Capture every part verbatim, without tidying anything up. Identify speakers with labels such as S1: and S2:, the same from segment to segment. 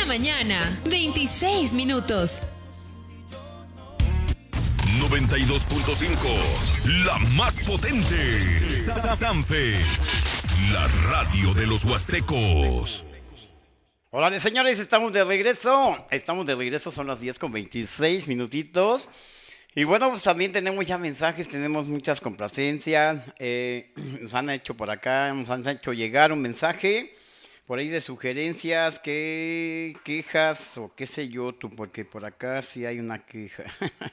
S1: mañana, veintiséis minutos.
S2: noventa y dos punto cinco, la más potente. Sanfe, la radio de los huastecos.
S3: Hola, señores, estamos de regreso. Estamos de regreso, son las diez con veintiséis minutitos. Y bueno, pues también tenemos ya mensajes, tenemos muchas complacencias. Eh, nos han hecho por acá, nos han hecho llegar un mensaje por ahí de sugerencias, que quejas o qué sé yo tú, porque por acá sí hay una queja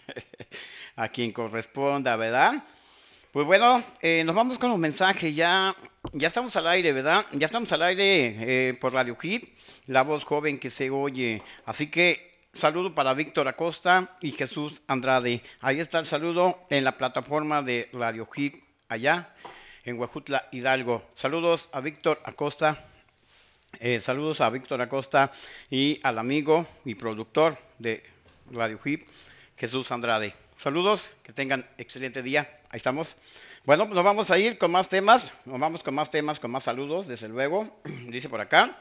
S3: a quien corresponda, ¿verdad? Pues bueno, eh, nos vamos con los mensajes, ya, ya estamos al aire, ¿verdad? Ya estamos al aire eh, por Radio Hit, la voz joven que se oye, así que saludo para Víctor Acosta y Jesús Andrade, ahí está el saludo en la plataforma de Radio Hit, allá en Huejutla, Hidalgo. Saludos a Víctor Acosta. Eh, saludos a Víctor Acosta y al amigo y productor de Radio Hip, Jesús Andrade. Saludos, que tengan excelente día. Ahí estamos. Bueno, nos vamos a ir con más temas. Nos vamos con más temas, con más saludos, desde luego. Dice por acá.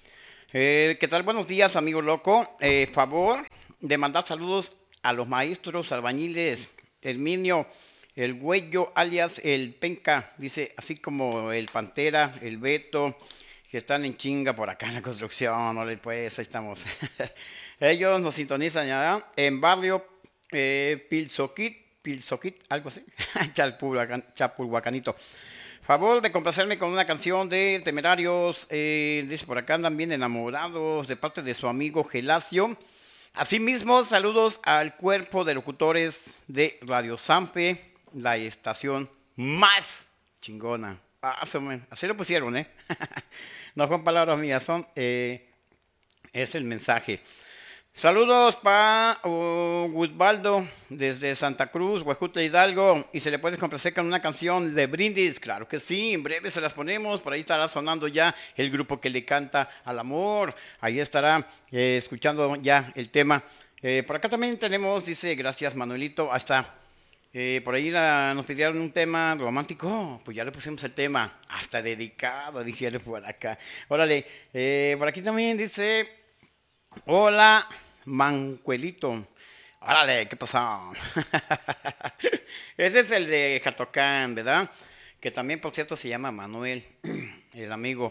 S3: Eh, ¿Qué tal? Buenos días, amigo loco. Eh, favor de mandar saludos a los maestros albañiles. Herminio, el Güello, alias el Penca. Dice, así como el Pantera, el Beto, que están en chinga por acá en la construcción, no le pues, ahí estamos. Ellos nos sintonizan ya en barrio eh, Pilsoquit, Pilsoquit, algo así, Chapulhuacanito. Favor de complacerme con una canción de Temerarios, eh, dice por acá, andan bien enamorados, de parte de su amigo Gelacio. Asimismo, saludos al cuerpo de locutores de Radio Sanfe, la estación más chingona. Ah, así lo pusieron, ¿eh? No son palabras mías, son, eh, es el mensaje. Saludos para uh, Guzbaldo desde Santa Cruz, Huejutla, Hidalgo. Y se le puede complacer con una canción de Brindis. Claro que sí, en breve se las ponemos. Por ahí estará sonando ya el grupo que le canta al amor. Ahí estará eh, escuchando ya el tema. Eh, por acá también tenemos, dice, gracias Manuelito, hasta... Eh, por ahí la, nos pidieron un tema romántico, pues ya le pusimos el tema, hasta dedicado, dijeron por acá. Órale, eh, por aquí también dice, hola, Mancuelito. Órale, ¿qué pasó? Ese es el de Jatocán, ¿verdad? Que también, por cierto, se llama Manuel, el amigo.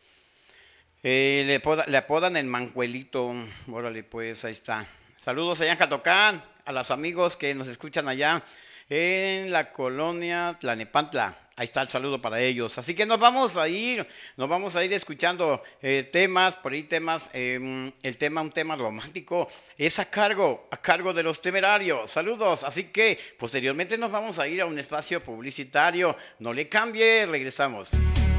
S3: Eh, le, poda, le apodan el Mancuelito. Órale, pues ahí está. Saludos allá en Jatocán, a los amigos que nos escuchan allá en la colonia Tlanepantla. Ahí está el saludo para ellos. Así que nos vamos a ir, nos vamos a ir escuchando eh, temas, por ahí temas, eh, el tema, un tema romántico, es a cargo, a cargo de los Temerarios. Saludos. Así que posteriormente nos vamos a ir a un espacio publicitario. No le cambie, regresamos.